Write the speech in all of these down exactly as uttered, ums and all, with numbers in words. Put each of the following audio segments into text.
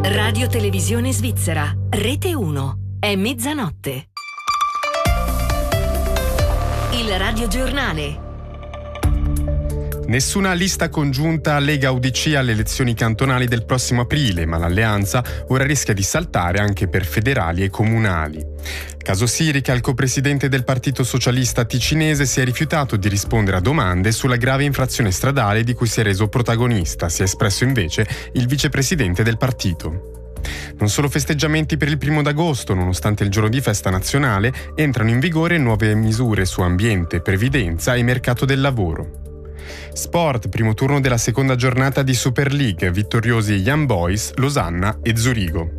Radio Televisione Svizzera, Rete uno. È mezzanotte. Il radiogiornale. Nessuna lista congiunta Lega-U D C alle elezioni cantonali del prossimo aprile, ma l'alleanza ora rischia di saltare anche per federali e comunali. Caso Sirica, il copresidente del Partito Socialista Ticinese si è rifiutato di rispondere a domande sulla grave infrazione stradale di cui si è reso protagonista. Si è espresso invece il vicepresidente del partito. Non solo festeggiamenti per il primo d'agosto, nonostante il giorno di festa nazionale, entrano in vigore nuove misure su ambiente, previdenza e mercato del lavoro. Sport, primo turno della seconda giornata di Super League, vittoriosi Young Boys, Losanna e Zurigo.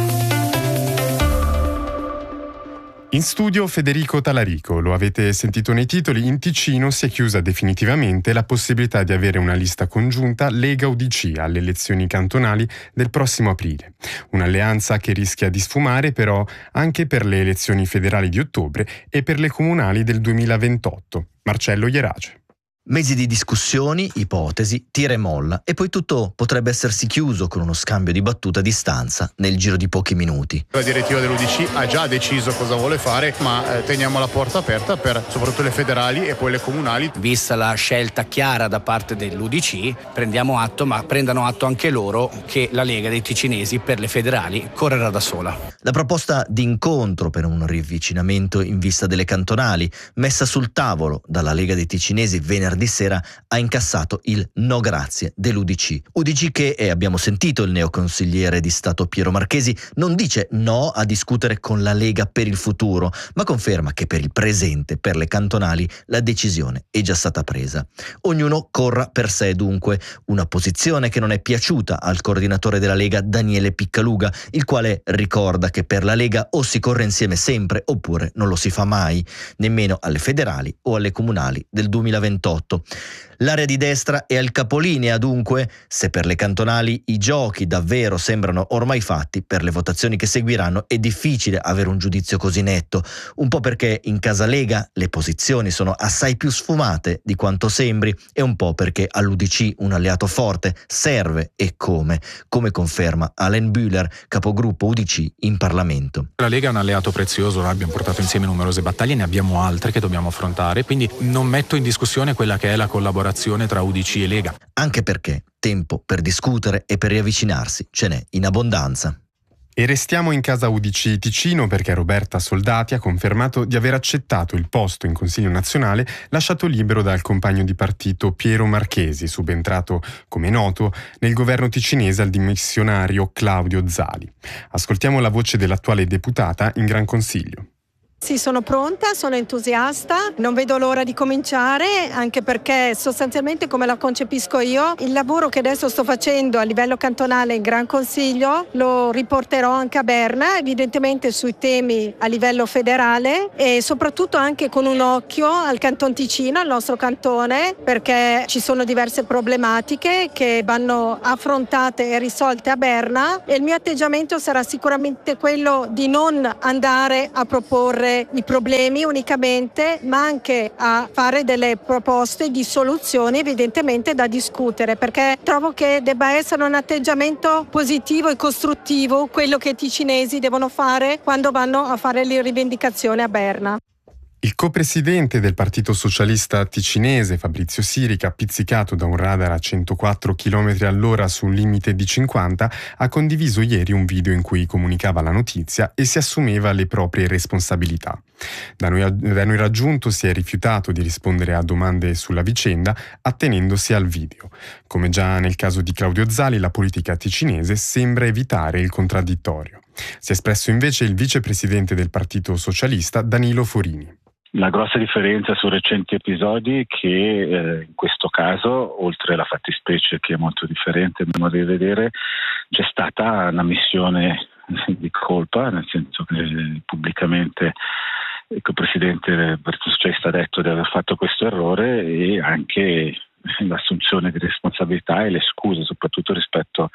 In studio Federico Talarico, lo avete sentito nei titoli, in Ticino si è chiusa definitivamente la possibilità di avere una lista congiunta Lega-U D C alle elezioni cantonali del prossimo aprile. Un'alleanza che rischia di sfumare però anche per le elezioni federali di ottobre e per le comunali del duemilaventotto. Marcello Ierace. Mesi di discussioni, ipotesi, tira e molla, e poi tutto potrebbe essersi chiuso con uno scambio di battute a distanza nel giro di pochi minuti. La direttiva dell'U D C ha già deciso cosa vuole fare, ma eh, teniamo la porta aperta per soprattutto le federali e poi le comunali. Vista la scelta chiara da parte dell'U D C, prendiamo atto, ma prendano atto anche loro che la Lega dei ticinesi per le federali correrà da sola. La proposta di incontro per un riavvicinamento in vista delle cantonali, messa sul tavolo dalla Lega dei ticinesi venerdì di sera, ha incassato il no grazie dell'U D C. U D C che, e abbiamo sentito il neoconsigliere di Stato Piero Marchesi, non dice no a discutere con la Lega per il futuro, ma conferma che per il presente, per le cantonali, la decisione è già stata presa. Ognuno corra per sé dunque, una posizione che non è piaciuta al coordinatore della Lega Daniele Piccaluga, il quale ricorda che per la Lega o si corre insieme sempre oppure non lo si fa mai, nemmeno alle federali o alle comunali del duemilaventotto. L'area di destra è al capolinea dunque, se per le cantonali i giochi davvero sembrano ormai fatti, per le votazioni che seguiranno è difficile avere un giudizio così netto, un po' perché in casa Lega le posizioni sono assai più sfumate di quanto sembri e un po' perché all'U D C un alleato forte serve e come, come conferma Alain Bühler, capogruppo U D C in Parlamento. La Lega è un alleato prezioso, noi abbiamo portato insieme numerose battaglie, ne abbiamo altre che dobbiamo affrontare, quindi non metto in discussione quella che è la collaborazione tra U D C e Lega. Anche perché tempo per discutere e per riavvicinarsi ce n'è in abbondanza. E restiamo in casa U D C Ticino perché Roberta Soldati ha confermato di aver accettato il posto in Consiglio nazionale lasciato libero dal compagno di partito Piero Marchesi, subentrato, come noto, nel governo ticinese al dimissionario Claudio Zali. Ascoltiamo la voce dell'attuale deputata in Gran Consiglio. Sì, sono pronta, sono entusiasta, non vedo l'ora di cominciare, anche perché sostanzialmente, come la concepisco io, il lavoro che adesso sto facendo a livello cantonale in Gran Consiglio lo riporterò anche a Berna, evidentemente sui temi a livello federale e soprattutto anche con un occhio al Canton Ticino, al nostro cantone, perché ci sono diverse problematiche che vanno affrontate e risolte a Berna e il mio atteggiamento sarà sicuramente quello di non andare a proporre i problemi unicamente, ma anche a fare delle proposte di soluzioni evidentemente da discutere, perché trovo che debba essere un atteggiamento positivo e costruttivo quello che i ticinesi devono fare quando vanno a fare le rivendicazioni a Berna. Il copresidente del Partito Socialista Ticinese, Fabrizio Sirica, pizzicato da un radar a centoquattro chilometri all'ora su un limite di cinquanta, ha condiviso ieri un video in cui comunicava la notizia e si assumeva le proprie responsabilità. Da noi, da noi raggiunto si è rifiutato di rispondere a domande sulla vicenda, attenendosi al video. Come già nel caso di Claudio Zali, la politica ticinese sembra evitare il contraddittorio. Si è espresso invece il vicepresidente del Partito Socialista, Danilo Forini. La grossa differenza su recenti episodi è che eh, in questo caso, oltre alla fattispecie che è molto differente a mio modo di vedere, c'è stata una missione di colpa, nel senso che pubblicamente il co-presidente del Partito Socialista ha detto di aver fatto questo errore e anche l'assunzione di responsabilità e le scuse, soprattutto rispetto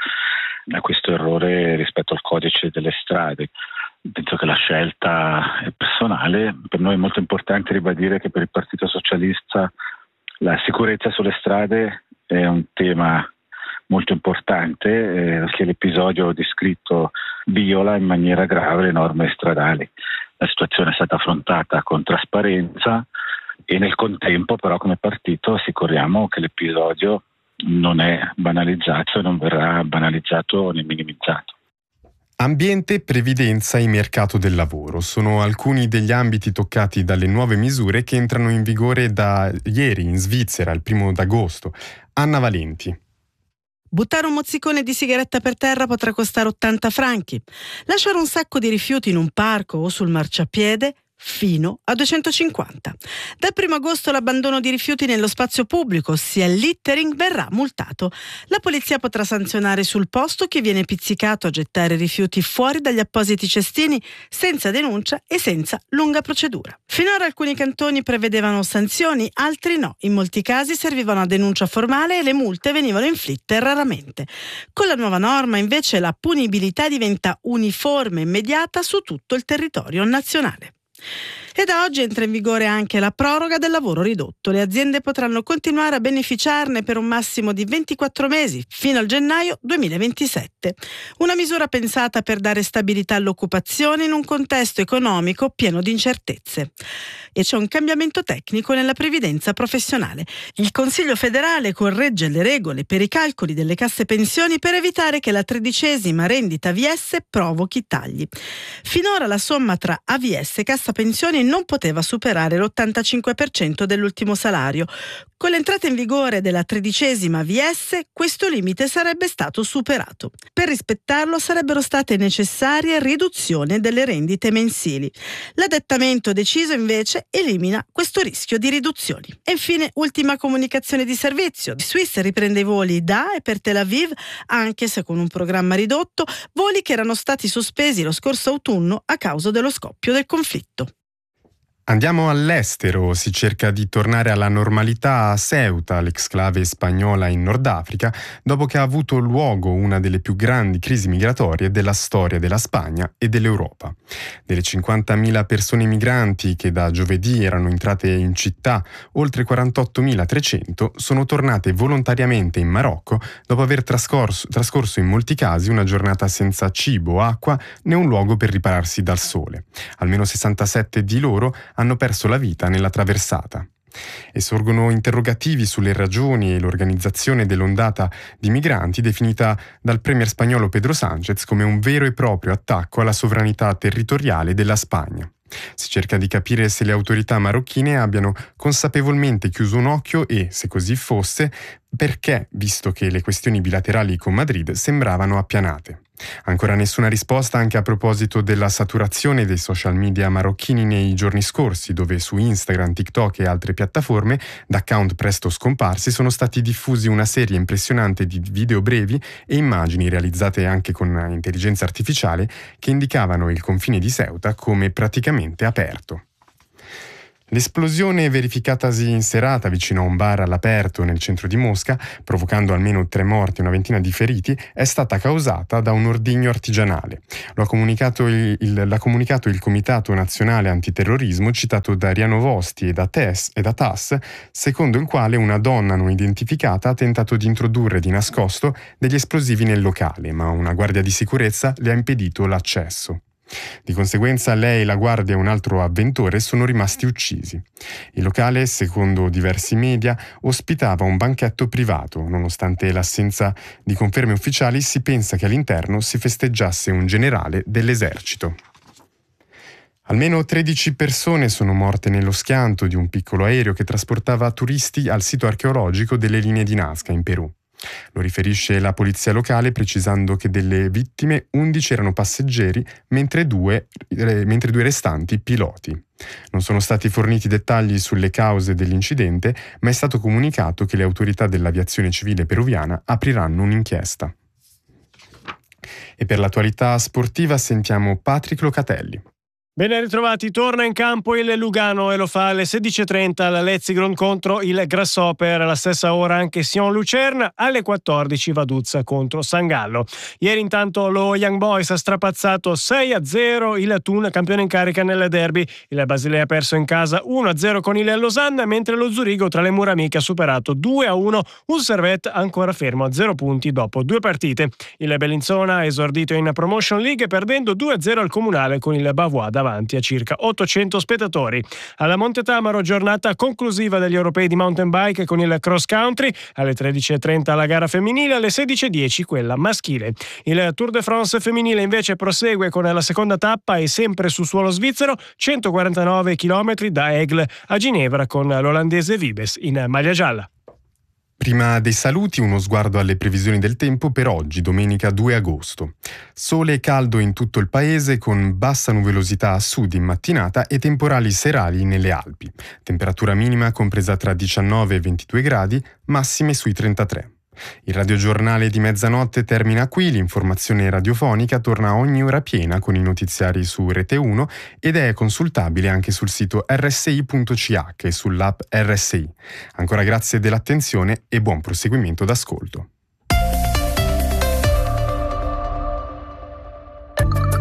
a questo errore rispetto al codice delle strade. Penso che la scelta è personale. Per noi è molto importante ribadire che per il Partito Socialista la sicurezza sulle strade è un tema molto importante eh, perché l'episodio descritto viola in maniera grave le norme stradali. La situazione è stata affrontata con trasparenza e nel contempo però come partito assicuriamo che l'episodio non è banalizzato e non verrà banalizzato né minimizzato. Ambiente, previdenza e mercato del lavoro sono alcuni degli ambiti toccati dalle nuove misure che entrano in vigore da ieri in Svizzera, il primo d'agosto. Anna Valenti. Buttare un mozzicone di sigaretta per terra potrà costare ottanta franchi. Lasciare un sacco di rifiuti in un parco o sul marciapiede fino a duecentocinquanta. Dal primo agosto l'abbandono di rifiuti nello spazio pubblico, ossia il littering, verrà multato. La polizia potrà sanzionare sul posto chi viene pizzicato a gettare rifiuti fuori dagli appositi cestini senza denuncia e senza lunga procedura. Finora alcuni cantoni prevedevano sanzioni, altri no. In molti casi serviva una denuncia formale e le multe venivano inflitte raramente. Con la nuova norma invece la punibilità diventa uniforme e immediata su tutto il territorio nazionale. E da oggi entra in vigore anche la proroga del lavoro ridotto. Le aziende potranno continuare a beneficiarne per un massimo di ventiquattro mesi, fino al gennaio duemilaventisette. Una misura pensata per dare stabilità all'occupazione in un contesto economico pieno di incertezze. E c'è un cambiamento tecnico nella previdenza professionale. Il Consiglio federale corregge le regole per i calcoli delle casse pensioni per evitare che la tredicesima rendita A V S provochi tagli. Finora la somma tra A V S e cassa pensioni non poteva superare l'ottantacinque per cento dell'ultimo salario. Con l'entrata in vigore della tredicesima A V S, questo limite sarebbe stato superato. Per rispettarlo sarebbero state necessarie riduzioni delle rendite mensili. L'adattamento deciso invece elimina questo rischio di riduzioni. E infine, ultima comunicazione di servizio. Swiss riprende i voli da e per Tel Aviv, anche se con un programma ridotto, voli che erano stati sospesi lo scorso autunno a causa dello scoppio del conflitto. Andiamo all'estero, si cerca di tornare alla normalità a Ceuta, l'exclave spagnola in Nord Africa, dopo che ha avuto luogo una delle più grandi crisi migratorie della storia della Spagna e dell'Europa. Delle cinquantamila persone migranti che da giovedì erano entrate in città, oltre quarantottomilatrecento sono tornate volontariamente in Marocco dopo aver trascorso, trascorso in molti casi una giornata senza cibo, acqua né un luogo per ripararsi dal sole. Almeno sessantasette di loro hanno perso la vita nella traversata. E sorgono interrogativi sulle ragioni e l'organizzazione dell'ondata di migranti definita dal premier spagnolo Pedro Sánchez come un vero e proprio attacco alla sovranità territoriale della Spagna. Si cerca di capire se le autorità marocchine abbiano consapevolmente chiuso un occhio e, se così fosse, perché, visto che le questioni bilaterali con Madrid sembravano appianate. Ancora nessuna risposta anche a proposito della saturazione dei social media marocchini nei giorni scorsi, dove su Instagram, TikTok e altre piattaforme, da account presto scomparsi, sono stati diffusi una serie impressionante di video brevi e immagini realizzate anche con intelligenza artificiale che indicavano il confine di Ceuta come praticamente aperto. L'esplosione verificatasi in serata vicino a un bar all'aperto nel centro di Mosca, provocando almeno tre morti e una ventina di feriti, è stata causata da un ordigno artigianale. Lo ha comunicato il, il, l'ha comunicato il Comitato Nazionale Antiterrorismo, citato da RIA Novosti e da, Tes, e da T A S, secondo il quale una donna non identificata ha tentato di introdurre di nascosto degli esplosivi nel locale, ma una guardia di sicurezza le ha impedito l'accesso. Di conseguenza lei, la guardia e un altro avventore sono rimasti uccisi. Il locale, secondo diversi media, ospitava un banchetto privato. Nonostante l'assenza di conferme ufficiali, si pensa che all'interno si festeggiasse un generale dell'esercito. Almeno tredici persone sono morte nello schianto di un piccolo aereo che trasportava turisti al sito archeologico delle linee di Nazca in Perù. Lo riferisce la polizia locale, precisando che delle vittime undici erano passeggeri, mentre due, eh, mentre due restanti piloti. Non sono stati forniti dettagli sulle cause dell'incidente, ma è stato comunicato che le autorità dell'aviazione civile peruviana apriranno un'inchiesta. E per l'attualità sportiva sentiamo Patrick Locatelli. Ben ritrovati, torna in campo il Lugano e lo fa alle sedici e trenta alla Letzigrund contro il Grasshopper, alla stessa ora anche Sion Lucerna, alle quattordici Vaduz contro San Gallo. Ieri intanto lo Young Boys ha strapazzato sei a zero il Thun, campione in carica nel derby. Il Basilea ha perso in casa uno a zero con il Losanna, mentre lo Zurigo tra le mura amiche ha superato due a uno un Servette ancora fermo a zero punti dopo due partite. Il Bellinzona ha esordito in Promotion League perdendo due a zero al Comunale con il Bavois davanti a circa ottocento spettatori. Alla Monte Tamaro, giornata conclusiva degli europei di mountain bike con il cross country, alle tredici e trenta la gara femminile, alle sedici e dieci quella maschile. Il Tour de France femminile invece prosegue con la seconda tappa e sempre su suolo svizzero, centoquarantanove chilometri da Aigle a Ginevra con l'olandese Wiebes in maglia gialla. Prima dei saluti, uno sguardo alle previsioni del tempo per oggi, domenica due agosto. Sole e caldo in tutto il paese con bassa nuvolosità a sud in mattinata e temporali serali nelle Alpi. Temperatura minima compresa tra diciannove e ventidue gradi, massime sui trentatré. Il radiogiornale di mezzanotte termina qui, l'informazione radiofonica torna ogni ora piena con i notiziari su Rete uno ed è consultabile anche sul sito erre esse i punto ci acca e sull'app erre esse i. Ancora grazie dell'attenzione e buon proseguimento d'ascolto.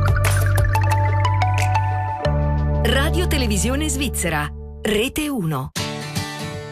Radio Televisione Svizzera, Rete uno.